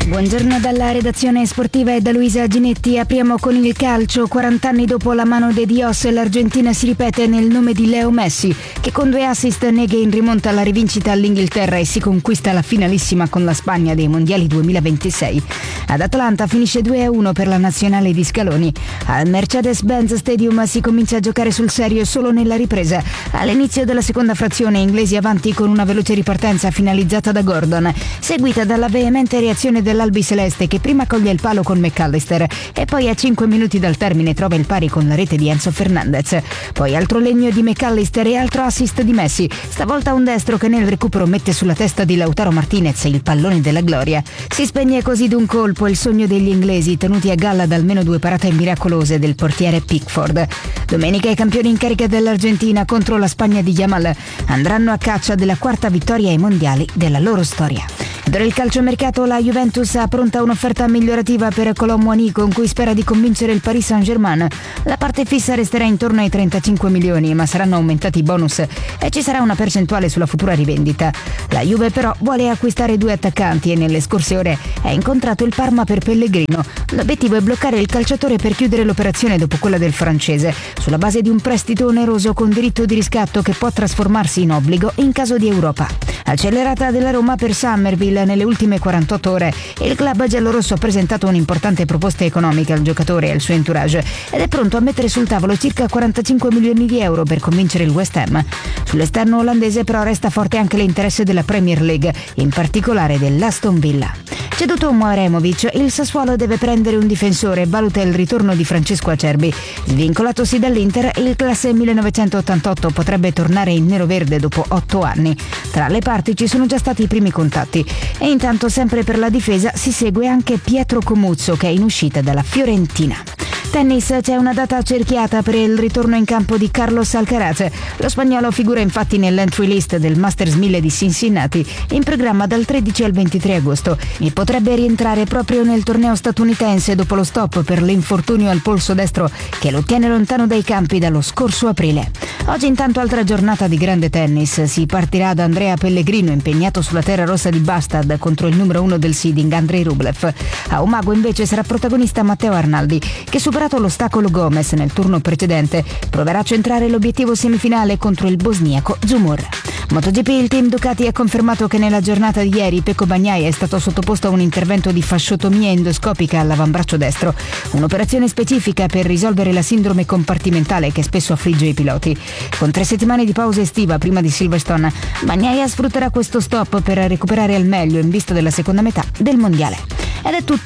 Buongiorno dalla redazione sportiva e da Luisa Ginetti. Apriamo con il calcio. 40 anni dopo la mano de Dios, l'Argentina si ripete nel nome di Leo Messi, che con 2 assist nega in rimonta alla rivincita all'Inghilterra e si conquista la finalissima con la Spagna dei Mondiali 2026. Ad Atlanta finisce 2-1 per la nazionale di Scaloni. Al Mercedes-Benz Stadium si comincia a giocare sul serio solo nella ripresa. All'inizio della seconda frazione, inglesi avanti con una veloce ripartenza finalizzata da Gordon, seguita dalla veemente reazione dell'albiceleste che prima coglie il palo con McAllister e poi a 5 minuti dal termine trova il pari con la rete di Enzo Fernandez. Poi altro legno di McAllister e altro assist di Messi, stavolta un destro che nel recupero mette sulla testa di Lautaro Martinez il pallone della gloria. Si spegne così d'un colpo il sogno degli inglesi, tenuti a galla da almeno 2 parate miracolose del portiere Pickford. Domenica i campioni in carica dell'Argentina contro la Spagna di Yamal andranno a caccia della 4ª vittoria ai mondiali della loro storia. Per il calciomercato la Juventus ha pronta un'offerta migliorativa per Colomboigny con cui spera di convincere il Paris Saint-Germain. La parte fissa resterà intorno ai 35 milioni, ma saranno aumentati i bonus e ci sarà una percentuale sulla futura rivendita. La Juve però vuole acquistare 2 attaccanti e nelle scorse ore ha incontrato il Parma per Pellegrino. L'obiettivo è bloccare il calciatore per chiudere l'operazione dopo quella del francese, sulla base di un prestito oneroso con diritto di riscatto che può trasformarsi in obbligo in caso di Europa. Accelerata della Roma per Summerville nelle ultime 48 ore, il club giallorosso ha presentato un'importante proposta economica al giocatore e al suo entourage ed è pronto a mettere sul tavolo circa 45 milioni di euro per convincere il West Ham. Sull'esterno olandese però resta forte anche l'interesse della Premier League, in particolare dell'Aston Villa. Ceduto Mouremovic, il Sassuolo deve prendere un difensore e valuta il ritorno di Francesco Acerbi. Svincolatosi dall'Inter, il classe 1988 potrebbe tornare in nero-verde dopo 8 anni. Tra le parti ci sono già stati i primi contatti e intanto sempre per la difesa si segue anche Pietro Comuzzo che è in uscita dalla Fiorentina. Tennis, c'è una data cerchiata per il ritorno in campo di Carlos Alcaraz. Lo spagnolo figura infatti nell'entry list del Masters 1000 di Cincinnati, in programma dal 13 al 23 agosto, e potrebbe rientrare proprio nel torneo statunitense dopo lo stop per l'infortunio al polso destro che lo tiene lontano dai campi dallo scorso aprile. Oggi intanto altra giornata di grande tennis. Si partirà da Andrea Pellegrino impegnato sulla terra rossa di Bastad contro il numero 1 del seeding Andrei Rublev. A Umago invece sarà protagonista Matteo Arnaldi, che superato l'ostacolo Gomez nel turno precedente proverà a centrare l'obiettivo semifinale contro il bosniaco Zumur. MotoGP, il team Ducati ha confermato che nella giornata di ieri Pecco Bagnaia è stato sottoposto a un intervento di fasciotomia endoscopica all'avambraccio destro, un'operazione specifica per risolvere la sindrome compartimentale che spesso affligge i piloti. Con 3 settimane di pausa estiva prima di Silverstone, Bagnaia sfrutterà questo stop per recuperare al meglio in vista della seconda metà del mondiale. Ed è tutto.